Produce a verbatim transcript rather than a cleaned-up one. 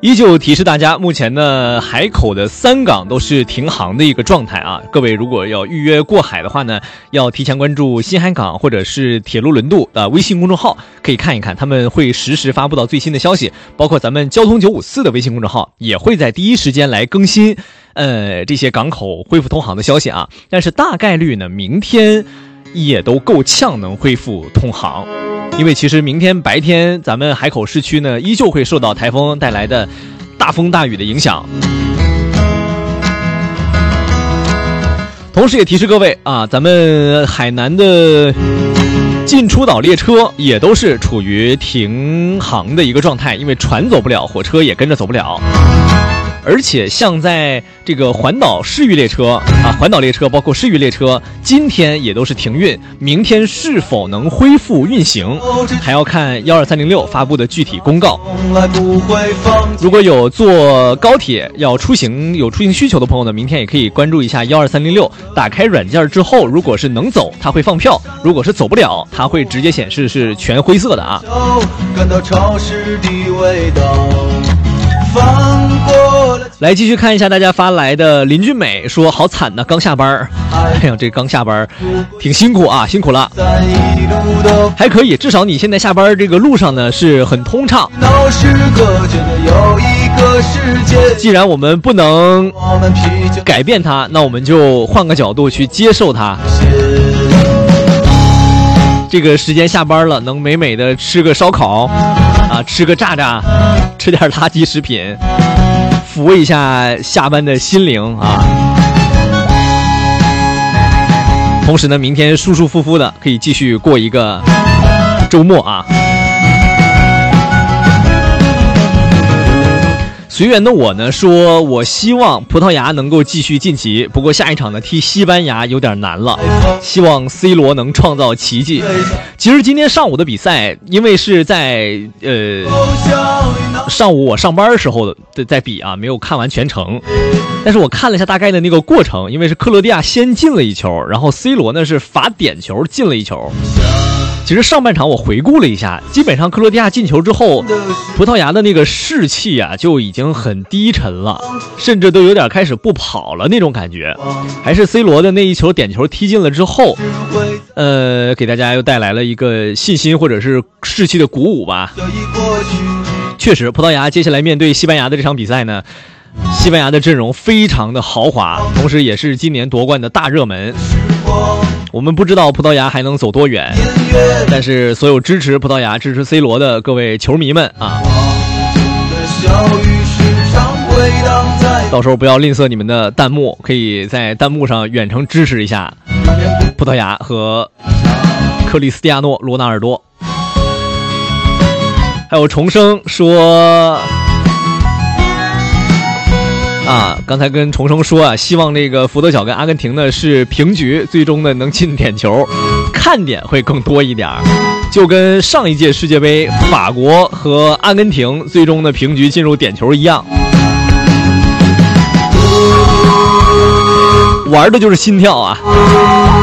依旧提示大家，目前呢海口的三港都是停航的一个状态啊。各位如果要预约过海的话呢，要提前关注新海港或者是铁路轮渡的微信公众号，可以看一看，他们会实时发布到最新的消息，包括咱们交通九五四的微信公众号也会在第一时间来更新呃这些港口恢复通航的消息啊。但是大概率呢，明天也都够呛能恢复通航。因为其实明天白天咱们海口市区呢依旧会受到台风带来的大风大雨的影响。同时也提示各位啊，咱们海南的进出岛列车也都是处于停航的一个状态，因为船走不了，火车也跟着走不了。而且像在这个环岛市域列车啊，环岛列车包括市域列车，今天也都是停运，明天是否能恢复运行，还要看一二三零六发布的具体公告。如果有坐高铁要出行有出行需求的朋友呢，明天也可以关注一下一二三零六，打开软件之后，如果是能走，它会放票；如果是走不了，它会直接显示是全灰色的啊。感到潮湿的味道。来继续看一下大家发来的，林俊美说好惨呐，刚下班。哎呀，这刚下班挺辛苦啊，辛苦了。还可以，至少你现在下班这个路上呢是很通畅。既然我们不能改变它，那我们就换个角度去接受它。这个时间下班了，能美美的吃个烧烤啊，吃个炸炸，吃点垃圾食品，抚慰一下下班的心灵啊。同时呢，明天舒舒服服的可以继续过一个周末啊。随缘的我呢说，我希望葡萄牙能够继续晋级，不过下一场呢踢西班牙有点难了，希望 C 罗能创造奇迹。其实今天上午的比赛，因为是在呃上午我上班的时候在比啊，没有看完全程，但是我看了一下大概的那个过程，因为是克罗地亚先进了一球，然后 C 罗呢是罚点球进了一球。其实上半场我回顾了一下，基本上克罗地亚进球之后，葡萄牙的那个士气啊就已经很低沉了，甚至都有点开始不跑了那种感觉。还是 C 罗的那一球点球踢进了之后，呃，给大家又带来了一个信心或者是士气的鼓舞吧。确实，葡萄牙接下来面对西班牙的这场比赛呢，西班牙的阵容非常的豪华，同时也是今年夺冠的大热门。我们不知道葡萄牙还能走多远，但是所有支持葡萄牙、支持 C 罗的各位球迷们啊，到时候不要吝啬你们的弹幕，可以在弹幕上远程支持一下葡萄牙和克里斯蒂亚诺·罗纳尔多。还有重生说啊，刚才跟重生说啊，希望这个福德角跟阿根廷呢是平局，最终呢能进点球，看点会更多一点，就跟上一届世界杯法国和阿根廷最终的平局进入点球一样，玩的就是心跳啊。